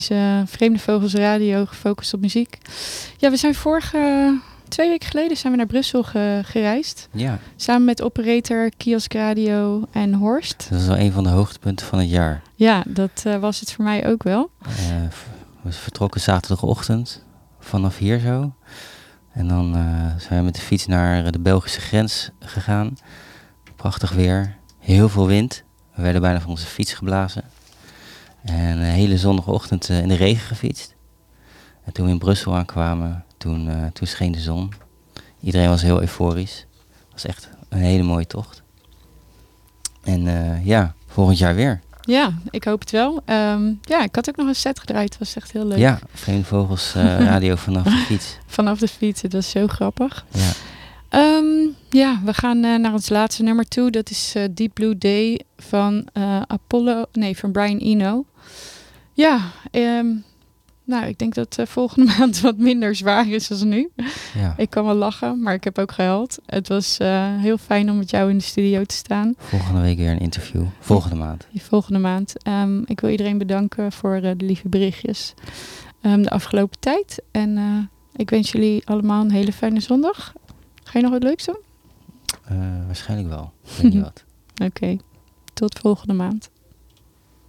Vreemde Vogels Radio, gefocust op muziek. Ja, we zijn 2 weken geleden zijn we naar Brussel gereisd. Ja. Samen met operator, Kiosk Radio en Horst. Dat is wel een van de hoogtepunten van het jaar. Ja, dat was het voor mij ook wel. We vertrokken zaterdagochtend vanaf hier zo. En dan zijn we met de fiets naar de Belgische grens gegaan. Prachtig weer, heel veel wind. We werden bijna van onze fiets geblazen. En een hele zonnige ochtend in de regen gefietst. En toen we in Brussel aankwamen, toen scheen de zon. Iedereen was heel euforisch. Het was echt een hele mooie tocht. En volgend jaar weer. Ja, ik hoop het wel. Ik had ook nog een set gedraaid. Het was echt heel leuk. Ja, Vreemde Vogels Radio vanaf de fiets. Vanaf de fiets, dat is zo grappig. Ja. We gaan naar ons laatste nummer toe. Dat is Deep Blue Day van van Brian Eno. Ja, ik denk dat volgende maand wat minder zwaar is dan nu. Ja. Ik kan wel lachen, maar ik heb ook gehuild. Het was heel fijn om met jou in de studio te staan. Volgende week weer een interview. Volgende maand. Ik wil iedereen bedanken voor de lieve berichtjes de afgelopen tijd. En ik wens jullie allemaal een hele fijne zondag. Ga je nog wat leuks doen? Waarschijnlijk wel. Ik weet niet wat. Oké. Tot volgende maand.